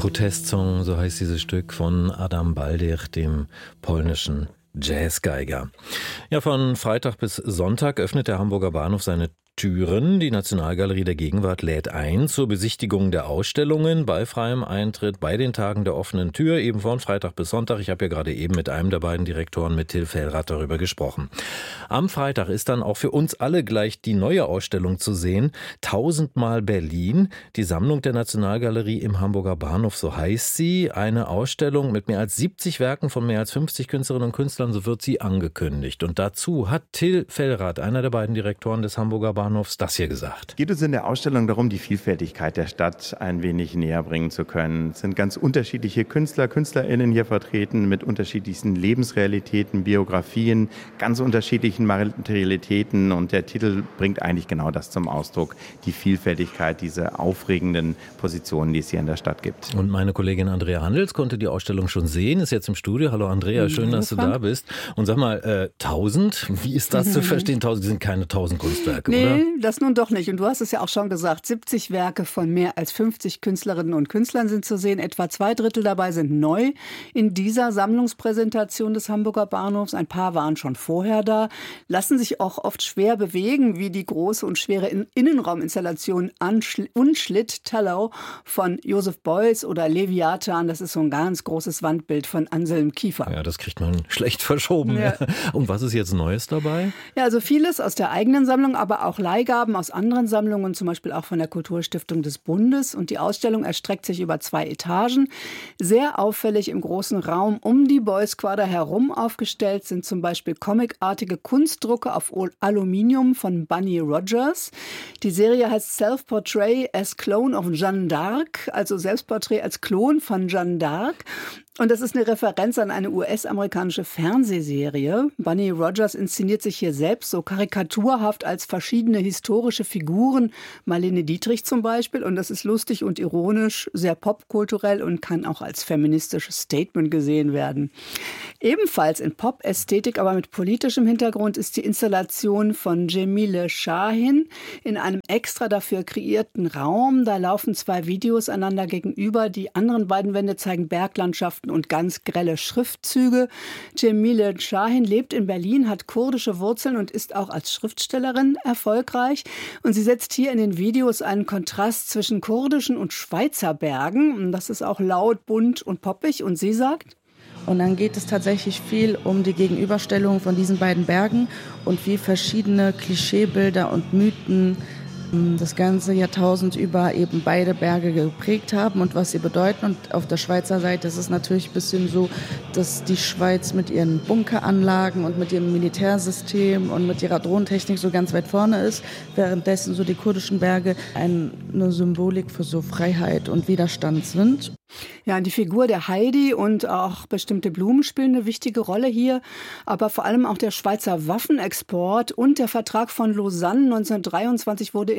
Protestsong, so heißt dieses Stück von Adam Baldych, dem polnischen Jazzgeiger. Ja, von Freitag bis Sonntag öffnet der Hamburger Bahnhof seine Türen. Die Nationalgalerie der Gegenwart lädt ein zur Besichtigung der Ausstellungen bei freiem Eintritt bei den Tagen der offenen Tür, eben von Freitag bis Sonntag. Ich habe ja gerade eben mit einem der beiden Direktoren, mit Till Fellrath, darüber gesprochen. Am Freitag ist dann auch für uns alle gleich die neue Ausstellung zu sehen. 1000-mal Berlin, die Sammlung der Nationalgalerie im Hamburger Bahnhof, so heißt sie. Eine Ausstellung mit mehr als 70 Werken von mehr als 50 Künstlerinnen und Künstlern, so wird sie angekündigt. Und dazu hat Till Fellrath, einer der beiden Direktoren des Hamburger Bahnhofs, das hier gesagt. Geht es in der Ausstellung darum, die Vielfältigkeit der Stadt ein wenig näher bringen zu können. Es sind ganz unterschiedliche Künstler, KünstlerInnen hier vertreten mit unterschiedlichsten Lebensrealitäten, Biografien, ganz unterschiedlichen Materialitäten, und der Titel bringt eigentlich genau das zum Ausdruck, die Vielfältigkeit, diese aufregenden Positionen, die es hier in der Stadt gibt. Und meine Kollegin Andrea Handels konnte die Ausstellung schon sehen, ist jetzt im Studio. Hallo Andrea, schön, dass du da bist. Und sag mal, 1000, wie ist das zu verstehen? 1000 sind keine 1000 Kunstwerke, oder? Nee, das nun doch nicht. Und du hast es ja auch schon gesagt, 70 Werke von mehr als 50 Künstlerinnen und Künstlern sind zu sehen. Etwa 2/3 dabei sind neu in dieser Sammlungspräsentation des Hamburger Bahnhofs. Ein paar waren schon vorher da, lassen sich auch oft schwer bewegen, wie die große und schwere Innenrauminstallation Unschlitt Tallow von Joseph Beuys oder Leviathan. Das ist so ein ganz großes Wandbild von Anselm Kiefer. Ja, das kriegt man schlecht verschoben. Ja. Und was ist jetzt Neues dabei? Ja, also vieles aus der eigenen Sammlung, aber auch Leihgaben aus anderen Sammlungen, zum Beispiel auch von der Kulturstiftung des Bundes. Und die Ausstellung erstreckt sich über 2 Etagen. Sehr auffällig im großen Raum um die Beuys-Quader herum aufgestellt sind zum Beispiel comicartige Kunstdrucke auf Aluminium von Bunny Rogers. Die Serie heißt Self-Portrait as Clone of Jeanne d'Arc, also Selbstporträt als Klon von Jeanne d'Arc. Und das ist eine Referenz an eine US-amerikanische Fernsehserie. Bunny Rogers inszeniert sich hier selbst so karikaturhaft als verschiedene historische Figuren. Marlene Dietrich zum Beispiel. Und das ist lustig und ironisch, sehr popkulturell und kann auch als feministisches Statement gesehen werden. Ebenfalls in Pop-Ästhetik, aber mit politischem Hintergrund, ist die Installation von Cemile Şahin in einem extra dafür kreierten Raum. Da laufen 2 Videos einander gegenüber. Die anderen beiden Wände zeigen Berglandschaften und ganz grelle Schriftzüge. Cemile Şahin lebt in Berlin, hat kurdische Wurzeln und ist auch als Schriftstellerin erfolgreich. Und sie setzt hier in den Videos einen Kontrast zwischen kurdischen und Schweizer Bergen. Und das ist auch laut, bunt und poppig. Und sie sagt: Und dann geht es tatsächlich viel um die Gegenüberstellung von diesen beiden Bergen und wie verschiedene Klischeebilder und Mythen das ganze Jahrtausend über eben beide Berge geprägt haben und was sie bedeuten. Und auf der Schweizer Seite ist es natürlich ein bisschen so, dass die Schweiz mit ihren Bunkeranlagen und mit ihrem Militärsystem und mit ihrer Drohnentechnik so ganz weit vorne ist, währenddessen so die kurdischen Berge eine Symbolik für so Freiheit und Widerstand sind. Ja, die Figur der Heidi und auch bestimmte Blumen spielen eine wichtige Rolle hier, aber vor allem auch der Schweizer Waffenexport und der Vertrag von Lausanne. 1923 wurden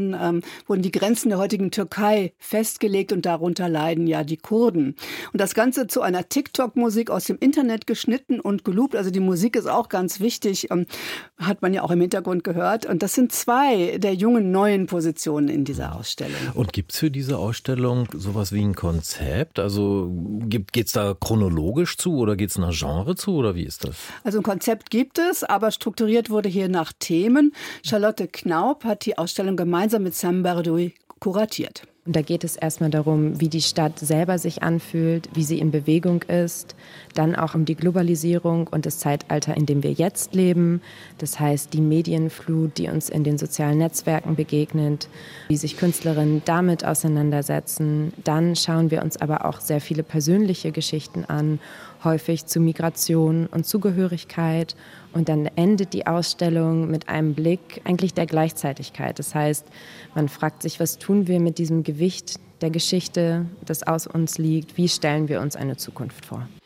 die Grenzen der heutigen Türkei festgelegt und darunter leiden ja die Kurden. Und das Ganze zu einer TikTok-Musik aus dem Internet geschnitten und geloopt. Also die Musik ist auch ganz wichtig, hat man ja auch im Hintergrund gehört. Und das sind 2 der jungen neuen Positionen in dieser Ausstellung. Und gibt es für diese Ausstellung sowas wie ein Konzept? Also geht's da chronologisch zu oder geht's nach Genre zu oder wie ist das? Also ein Konzept gibt es, aber strukturiert wurde hier nach Themen. Charlotte Knaup hat die Ausstellung gemeinsam mit Sam Berdouy kuratiert. Und da geht es erstmal darum, wie die Stadt selber sich anfühlt, wie sie in Bewegung ist. Dann auch um die Globalisierung und das Zeitalter, in dem wir jetzt leben. Das heißt, die Medienflut, die uns in den sozialen Netzwerken begegnet, wie sich Künstlerinnen damit auseinandersetzen. Dann schauen wir uns aber auch sehr viele persönliche Geschichten an, häufig zu Migration und Zugehörigkeit. Und dann endet die Ausstellung mit einem Blick eigentlich der Gleichzeitigkeit. Das heißt, man fragt sich, was tun wir mit diesem Gewicht der Geschichte, das aus uns liegt? Wie stellen wir uns eine Zukunft vor?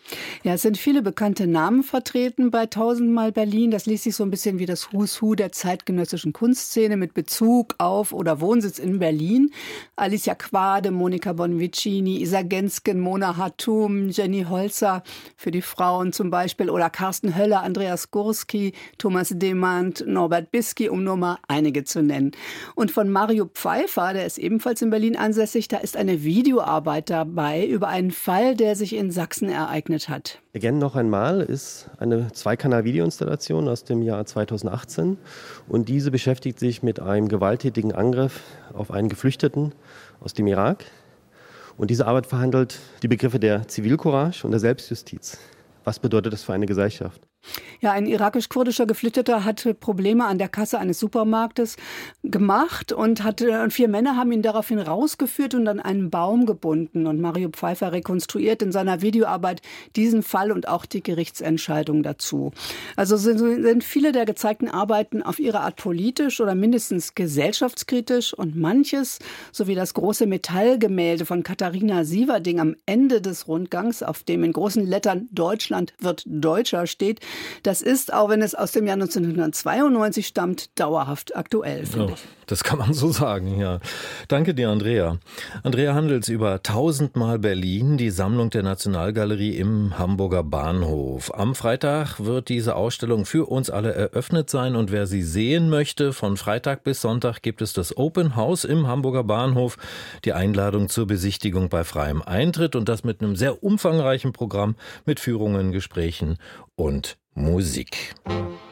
Ja, es sind viele bekannte Namen vertreten bei 1000mal Berlin. Das liest sich so ein bisschen wie das Who's Who der zeitgenössischen Kunstszene mit Bezug auf oder Wohnsitz in Berlin. Alicia Quade, Monica Bonvicini, Isa Gensken, Mona Hatoum, Jenny Holzer für die Frauen zum Beispiel oder Carsten Höller, Andreas Gursky, Thomas Demand, Norbert Bisky, um nur mal einige zu nennen. Und von Mario Pfeiffer, der ist ebenfalls in Berlin ansässig, da ist eine Videoarbeit dabei über einen Fall, der sich in Sachsen ereignet hat. Again noch einmal ist eine Zweikanal-Videoinstallation aus dem Jahr 2018 und diese beschäftigt sich mit einem gewalttätigen Angriff auf einen Geflüchteten aus dem Irak. Und diese Arbeit verhandelt die Begriffe der Zivilcourage und der Selbstjustiz. Was bedeutet das für eine Gesellschaft? Ja, ein irakisch-kurdischer Geflüchteter hatte Probleme an der Kasse eines Supermarktes gemacht und 4 Männer haben ihn daraufhin rausgeführt und an einen Baum gebunden. Und Mario Pfeiffer rekonstruiert in seiner Videoarbeit diesen Fall und auch die Gerichtsentscheidung dazu. Also sind viele der gezeigten Arbeiten auf ihre Art politisch oder mindestens gesellschaftskritisch und manches, so wie das große Metallgemälde von Katharina Sieverding am Ende des Rundgangs, auf dem in großen Lettern Deutschland wird Deutscher steht, das ist, auch wenn es aus dem Jahr 1992 stammt, dauerhaft aktuell, finde ich. Das kann man so sagen, ja. Danke dir, Andrea. Andrea Handels über 1000mal Berlin, die Sammlung der Nationalgalerie im Hamburger Bahnhof. Am Freitag wird diese Ausstellung für uns alle eröffnet sein und wer sie sehen möchte, von Freitag bis Sonntag gibt es das Open House im Hamburger Bahnhof. Die Einladung zur Besichtigung bei freiem Eintritt und das mit einem sehr umfangreichen Programm mit Führungen, Gesprächen und Musik.